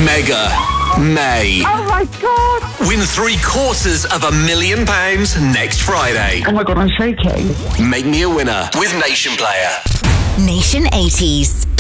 Mega May. Oh my God! Win £750,000 next Friday. Oh my God, I'm shaking. Make me a winner with Nation Player. Nation 80s.